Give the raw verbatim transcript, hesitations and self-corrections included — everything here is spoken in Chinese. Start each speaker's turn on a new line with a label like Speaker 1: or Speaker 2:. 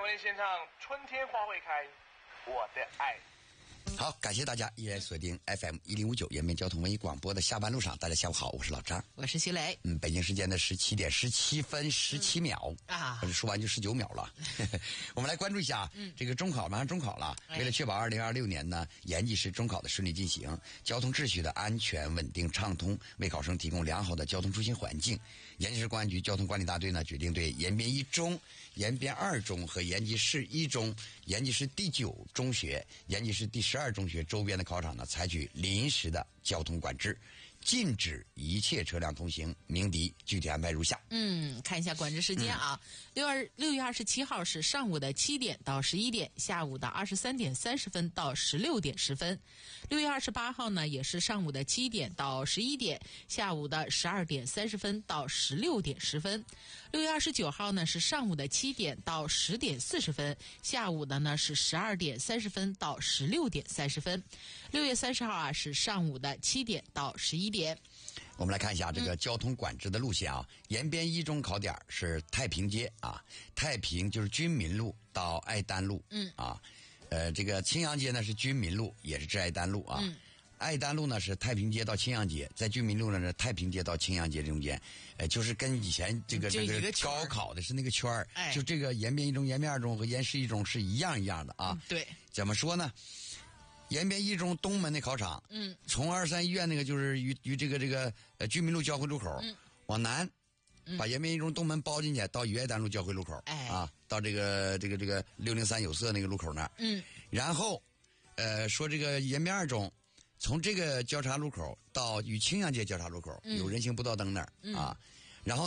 Speaker 1: 为您献唱《春天花会开》，我的爱。
Speaker 2: 好，感谢大家依然锁定 F M 一零五九延边交通文艺广播的下班路上，大家下午好，我是老张，
Speaker 3: 我是徐磊。
Speaker 2: 嗯，北京时间的十七点十七分十七秒、嗯、啊，说完就十九秒了。我们来关注一下，嗯，这个中考马上中考了，为了确保二零二六年呢延吉市中考的顺利进行，交通秩序的安全稳定畅通，为考生提供良好的交通出行环境，延吉市公安局交通管理大队呢决定对延边一中、延边二中和延吉市一中、延吉市第九中学、延吉市第十二中学周边的考场呢采取临时的交通管制，禁止一切车辆通行。鸣笛具体安排如下。
Speaker 3: 嗯，看一下管制时间啊，六二六月二十七号是上午的七点到十一点，下午的二十三点三十分到十六点十分。六月二十八号呢也是上午的七点到十一点，下午的十二点三十分到十六点十分。六月二十九号呢是上午的七点到十点四十分，下午的呢是十二点三十分到十六点三十分。六月三十号啊是上午的七点到十一点。
Speaker 2: 我们来看一下这个交通管制的路线啊，嗯、延边一中考点是太平街啊，太平就是军民路到爱丹路，嗯啊，呃，这个青阳街呢是军民路，也是至爱丹路啊。嗯爱丹路呢是太平街到青阳街，在军民路呢是太平街到青阳街中间，呃，就是跟以前这个这个高考的是那个圈儿，哎，就这个延边一中、延边二中和延市一中是一样一样的啊。
Speaker 3: 嗯、对，
Speaker 2: 怎么说呢？延边一中东门的考场，嗯，从二三医院那个就是与与这个这个呃居民路交汇路口，嗯，往南，嗯、把延边一中东门包进去，到与爱丹路交汇路口，哎，啊，到这个这个这个六零三有色那个路口那儿，嗯，然后，呃，说这个延边二中。从这个交叉路口到与青阳街交叉路口、嗯、有人行步道灯那儿、嗯、啊，